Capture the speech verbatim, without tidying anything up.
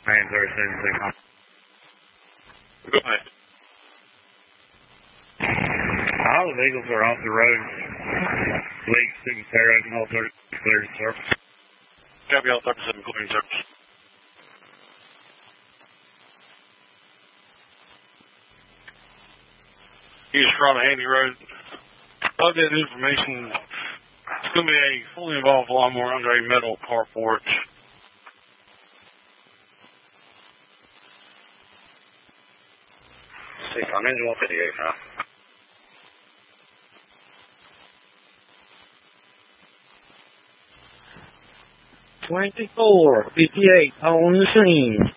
Man, there's anything. Go ahead. All the vehicles are off the road. Leak, Signal Terra, and all thirty cleared surface. Copy all thirty-seven clearing surface. Here's from Handy Road. Updated information. It's going to be a fully involved lawnmower under a metal carport. See, I'm engine one fifty-eight now. twenty-four fifty-eight on the scene.